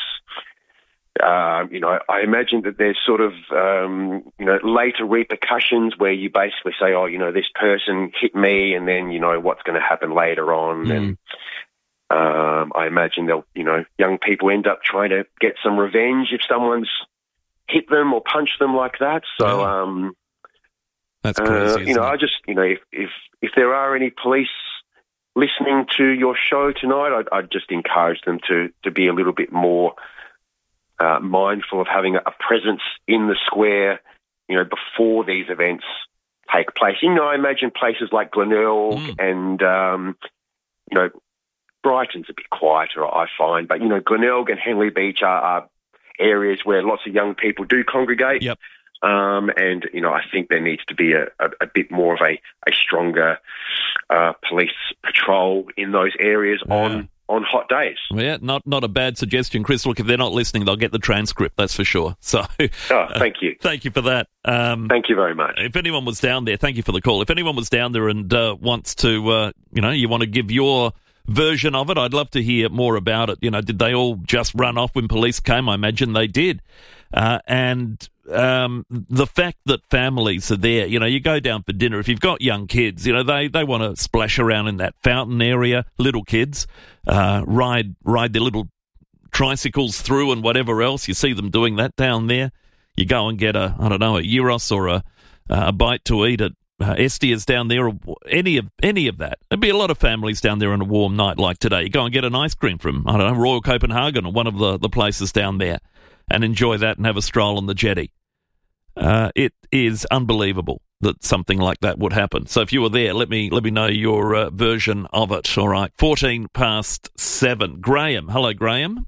uh, you know, I imagine that there's sort of, um, you know, later repercussions where you basically say, oh, you know, this person hit me, and then you know what's going to happen later on, Mm. and. Um, I imagine they'll, you know, young people end up trying to get some revenge if someone's hit them or punched them like that. So, Yeah. um, That's uh, crazy. you know, isn't I it? just, you know, if, if if there are any police listening to your show tonight, I'd, I'd just encourage them to to be a little bit more uh, mindful of having a, a presence in the square, you know, before these events take place. You know, I imagine places like Glenelg mm. and, um, you know, Brighton's a bit quieter, I find, but, you know, Glenelg and Henley Beach are, are areas where lots of young people do congregate. Yep. Um, and, you know, I think there needs to be a, a, a bit more of a, a stronger uh, police patrol in those areas yeah. on on hot days. Yeah, not not a bad suggestion, Chris. Look, if they're not listening, they'll get the transcript, that's for sure. So, oh, thank you. Uh, thank you for that. Um, thank you very much. If anyone was down there, thank you for the call. If anyone was down there and uh, wants to, uh, you know, you want to give your version of it, I'd love to hear more about it. You know, did they all just run off when police came? I imagine they did. Uh, and um, the fact that families are there, you know, you go down for dinner, if you've got young kids, you know, they, they want to splash around in that fountain area, little kids, uh, ride ride their little tricycles through and whatever else. You see them doing that down there. You go and get a, I don't know, a gyros or a, a bite to eat at uh, Estia's down there, or any of any of that. There'd be a lot of families down there on a warm night like today. You go and get an ice cream from, I don't know, Royal Copenhagen or one of the, the places down there, and enjoy that and have a stroll on the jetty. Uh, it is unbelievable that something like that would happen. So if you were there, let me let me know your uh, version of it. All right, fourteen past seven. Graham, hello, Graham.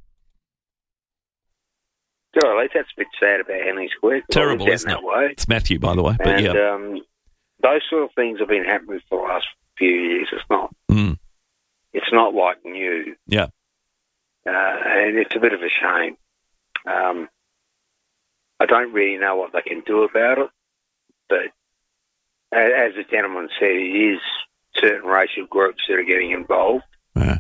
Sure, at least that's a bit sad about Henley Square. Terrible, isn't it? Way. It's Matthew, by the way. But and yeah. um, those sort of things have been happening for the last few years. It's not. Mm. It's not like new. Yeah. Uh, and it's a bit of a shame. Um, I don't really know what they can do about it, but as the gentleman said, it is certain racial groups that are getting involved. Yeah.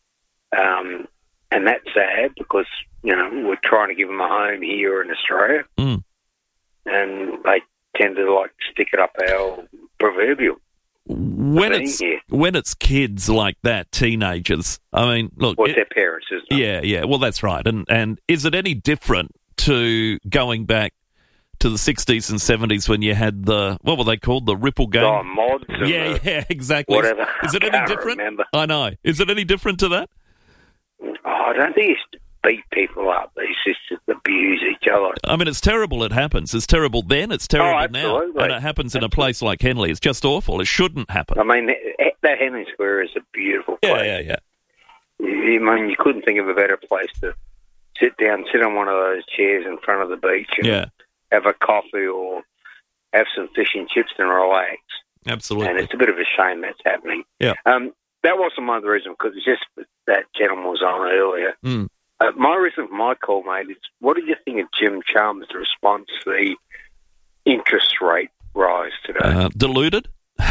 Um, and that's sad because, you know, we're trying to give them a home here in Australia, mm. and they tend to like stick it up our proverbial. When thing it's here. when it's kids like that, teenagers. I mean, look, Well, it- their parents, isn't it? yeah, yeah. Well, that's right. And and is it any different to going back to the sixties and seventies when you had the, what were they called, the Ripple game? Oh, mods. and yeah, the yeah, exactly. Whatever. Is it I any can't different? remember. I know. Is it any different to that? Oh, I don't think it's to beat people up. It's just to abuse each other. I mean, it's terrible it happens. It's terrible then, it's terrible Oh, now. absolutely. And it happens in a place like Henley. It's just awful. It shouldn't happen. I mean, that, that Henley Square is a beautiful place. Yeah, yeah, yeah. I mean, you couldn't think of a better place to sit down, sit on one of those chairs in front of the beach and Yeah, have a coffee or have some fish and chips and relax. absolutely. And it's a bit of a shame that's happening. Yeah. Um, that wasn't one of the reasons, because it's just that gentleman was on earlier. Mm. Uh, my reason for my call, mate, is what did you think of Jim Chalmers' response to the interest rate rise today? Uh, deluded? uh,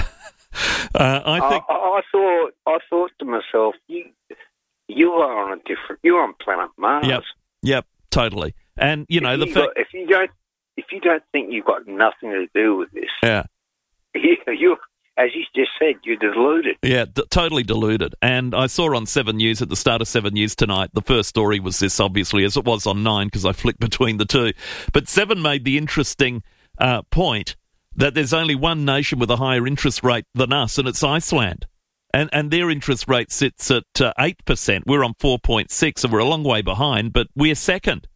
I think... I, I thought, I thought to myself, you, you are on a different, you're on planet Mars. Yep, yep, totally. And, you know, if the you fact... got, if you don't, if you don't think you've got nothing to do with this, Yeah. you, you as you just said, you're deluded. Yeah, d- totally deluded. And I saw on Seven News, at the start of Seven News tonight, the first story was this, obviously, as it was on Nine, because I flicked between the two. But Seven made the interesting uh, point that there's only one nation with a higher interest rate than us, and it's Iceland. And and their interest rate sits at uh, eight percent. We're on four point six, and we're a long way behind, but we're second.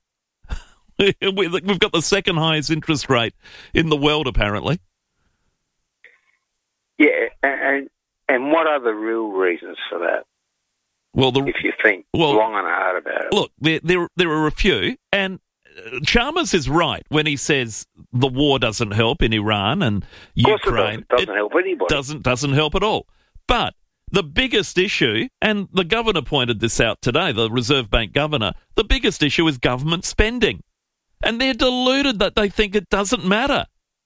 We've got the second highest interest rate in the world, apparently. Yeah, and and what are the real reasons for that? Well, the, if you think well, long and hard about it. Look, there, there there are a few, and Chalmers is right when he says the war doesn't help in Iran and Ukraine. It doesn't, doesn't help anybody. Doesn't doesn't help at all. But the biggest issue, and the governor pointed this out today, the Reserve Bank governor, the biggest issue is government spending. And they're deluded that they think it doesn't matter.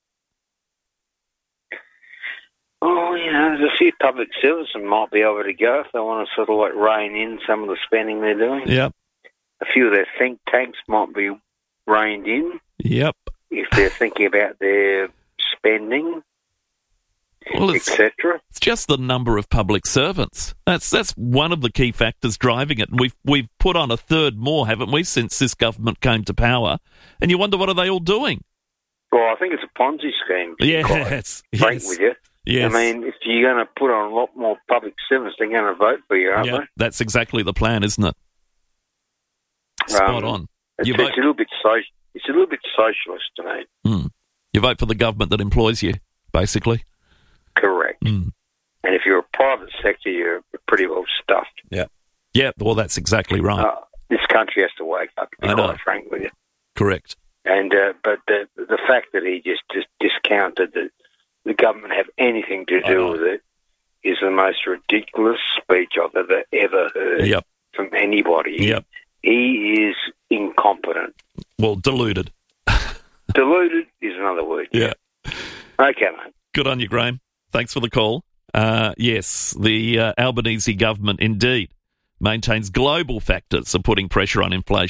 Oh, you know, there's a few public services might be able to go if they want to sort of like rein in some of the spending they're doing. Yep. A few of their think tanks might be reined in. Yep. If they're thinking about their spending, well, et cetera. It's just the number of public servants. That's that's one of the key factors driving it. And we've we've put on a third more, haven't we, since this government came to power? And you wonder, what are they all doing? Well, I think it's a Ponzi scheme. Yes, Frank yes, with you. yes. I mean, if you're going to put on a lot more public servants, they're going to vote for you, aren't yeah, they? that's exactly the plan, isn't it? Spot Um, on. It's, You it's vote- a little bit so, It's a little bit socialist to me. Mm. You vote for the government that employs you, basically. Correct. Mm. And if you're a private sector, you're pretty well stuffed. Yeah. Yeah, well, that's exactly right. Uh, this country has to wake up, to be I know. quite frank with you. Correct. And uh, but the the fact that he just, just discounted that the government have anything to do with it is the most ridiculous speech I've ever ever heard Yep. from anybody. Yep. He is incompetent. Well, deluded. Deluded is another word. Yeah. Okay, mate. Good on you, Graham. Thanks for the call. Uh, yes, the uh, Albanese government indeed maintains global factors are putting pressure on inflation.